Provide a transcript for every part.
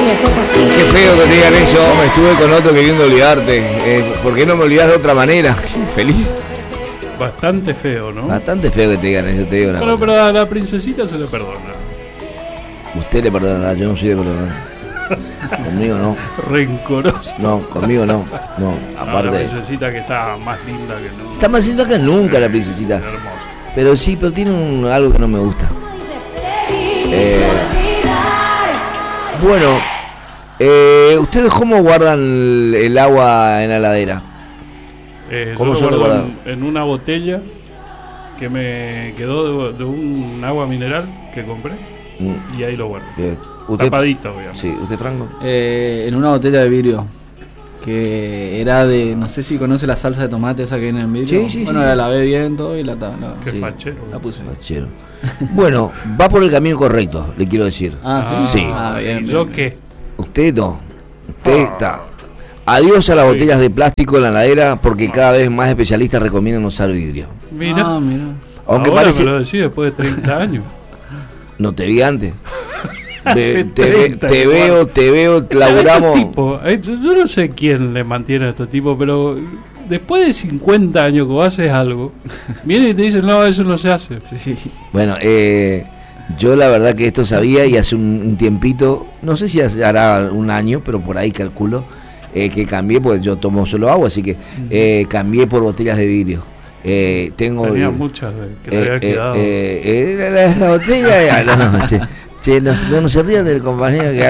Qué feo que te digan eso, me estuve con otro queriendo olvidarte. ¿Por qué no me olvidas de otra manera? Feliz. Bastante feo, ¿no? Bastante feo que te digan eso, te digo una cosa. Pero a la princesita se le perdona. Usted le perdonará, yo no soy de perdonar. Conmigo no. Rencoroso. No, conmigo no. No, aparte. La princesita que está más linda que nunca. Está más linda que nunca la princesita. Hermosa. Pero sí, pero tiene algo que no me gusta. Bueno, ¿ustedes cómo guardan el agua en la heladera? ¿Cómo yo lo guardo en una botella que me quedó de un agua mineral que compré y ahí lo guardo. Tapadito, obviamente. Sí, ¿usted, Franco? En una botella de vidrio que era de, no sé si conoce la salsa de tomate esa que viene en vidrio. Sí, sí, bueno, sí. la lavé bien todo y la Qué fachero. la puse. Fachero. Bueno, va por el camino correcto, le quiero decir. Sí. Bien, ¿y yo qué? Usted no. Usted está. Adiós a las botellas de plástico en la heladera porque cada vez más especialistas recomiendan usar vidrio. Mira. Aunque ahora parece... me lo decís después de 30 años. No te vi antes. Te veo, laburamos. Yo no sé quién le mantiene a estos tipos, pero después de 50 años que vos haces algo, vienen y te dicen, no, eso no se hace. Sí. Bueno, yo la verdad que esto sabía y hace un tiempito, no sé si hará un año, pero por ahí calculo, que cambié, porque yo tomo solo agua, así que cambié por botellas de vidrio. Tenía muchas que te había quedado. La botella, no se rían del compañero que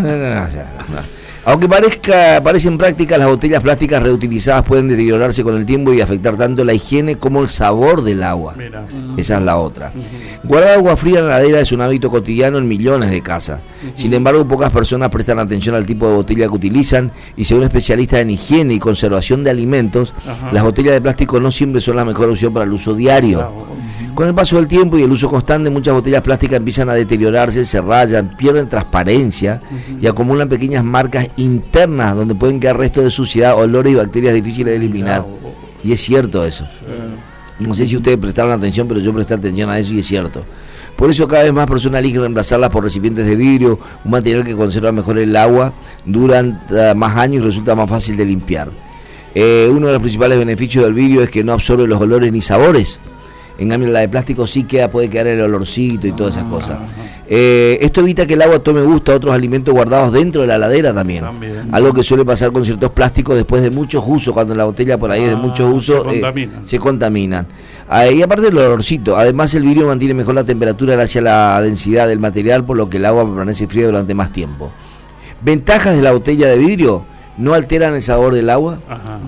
no. Aunque parecen prácticas, las botellas plásticas reutilizadas pueden deteriorarse con el tiempo y afectar tanto la higiene como el sabor del agua. Mira. Esa es la otra. Guardar agua fría en la heladera es un hábito cotidiano en millones de casas. Sin embargo, pocas personas prestan atención al tipo de botella que utilizan y según especialistas en higiene y conservación de alimentos, las botellas de plástico no siempre son la mejor opción para el uso diario. Con el paso del tiempo y el uso constante, muchas botellas plásticas empiezan a deteriorarse, se rayan, pierden transparencia y acumulan pequeñas marcas internas donde pueden quedar restos de suciedad, olores y bacterias difíciles de eliminar. Y es cierto eso. No sé si ustedes prestaron atención, pero yo presté atención a eso y es cierto. Por eso cada vez más personas eligen reemplazarlas por recipientes de vidrio, un material que conserva mejor el agua, duran más años y resulta más fácil de limpiar. Uno de los principales beneficios del vidrio es que no absorbe los olores ni sabores. En cambio, la de plástico sí puede quedar el olorcito y todas esas cosas. Esto evita que el agua tome gusto a otros alimentos guardados dentro de la heladera también. Algo que suele pasar con ciertos plásticos después de muchos usos, cuando la botella por ahí es de muchos usos, se contaminan. Y aparte del olorcito, además el vidrio mantiene mejor la temperatura gracias a la densidad del material, por lo que el agua permanece fría durante más tiempo. Ventajas de la botella de vidrio: no alteran el sabor del agua,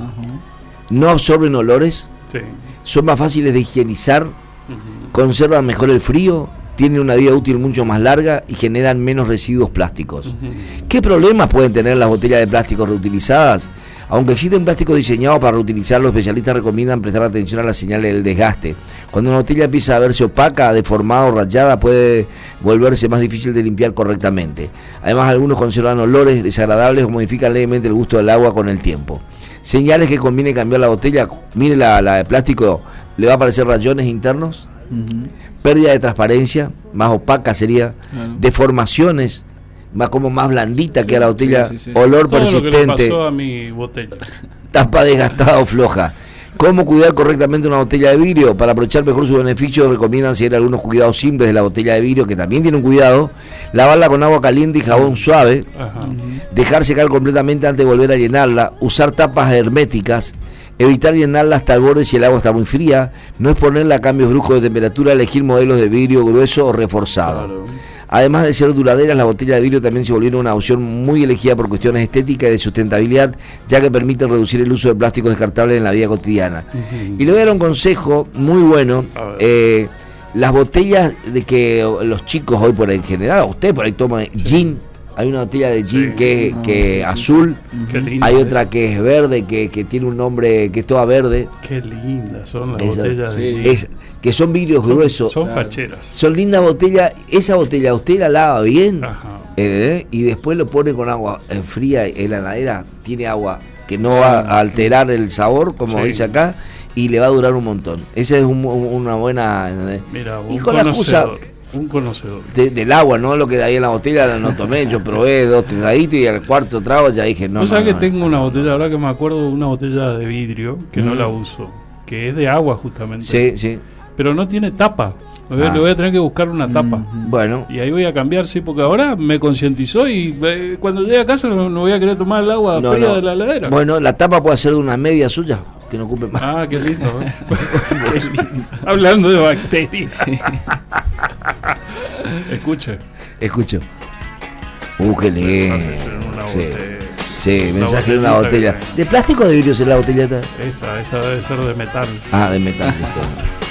no absorben olores, son más fáciles de higienizar, conservan mejor el frío, tienen una vida útil mucho más larga y generan menos residuos plásticos. ¿Qué problemas pueden tener las botellas de plástico reutilizadas? Aunque existen plásticos diseñados para reutilizar, los especialistas recomiendan prestar atención a las señales del desgaste. Cuando una botella empieza a verse opaca, deformada o rayada, puede volverse más difícil de limpiar correctamente. Además, algunos conservan olores desagradables o modifican levemente el gusto del agua con el tiempo. Señales que conviene cambiar la botella: mire la de plástico, le va a aparecer rayones internos, pérdida de transparencia, más opaca sería, deformaciones, más blandita que la botella, olor todo persistente, lo que le pasó a mi botella. Tapa desgastada o floja. ¿Cómo cuidar correctamente una botella de vidrio? Para aprovechar mejor sus beneficios, recomiendan seguir algunos cuidados simples de la botella de vidrio, que también tiene un cuidado: lavarla con agua caliente y jabón suave, dejar secar completamente antes de volver a llenarla, usar tapas herméticas, evitar llenarla hasta el borde si el agua está muy fría, no exponerla a cambios bruscos de temperatura, elegir modelos de vidrio grueso o reforzado. Además de ser duraderas, las botellas de vidrio también se volvieron una opción muy elegida por cuestiones estéticas y de sustentabilidad, ya que permiten reducir el uso de plásticos descartables en la vida cotidiana. Y le voy a dar un consejo muy bueno. Las botellas de que los chicos hoy por ahí en general, usted por ahí toma gin. Hay una botella de gin que es azul, hay otra que es verde, que tiene un nombre que es toda verde. Qué lindas son las botellas de gin. Que son vidrios gruesos. Son facheras. Son lindas botellas. Esa botella usted la lava bien y después lo pone con agua fría en la heladera. Tiene agua que no va a alterar el sabor, como dice acá, y le va a durar un montón. Esa es una buena... Mira, y con la excusa... Un conocedor. Del agua, no lo que da ahí en la botella, no tomé, yo probé 2 tragaditos y al cuarto trago ya dije no. ¿Vos sabés que tengo una botella, ahora que me acuerdo, una botella de vidrio que no la uso, que es de agua justamente? Sí, sí. Pero no tiene tapa. Le voy a tener que buscar una tapa. Bueno. Y ahí voy a cambiar, sí, porque ahora me concientizó y cuando llegue a casa no voy a querer tomar el agua fría de la heladera. Bueno, la tapa puede ser de una media suya, que no ocupe más. Ah, qué lindo. Qué lindo. Hablando de bacterias. Escucho. Qué lindo. Sí, mensaje en una botella. ¿De plástico o de vidrio es la botelleta? Esta debe ser de metal. Ah, de metal.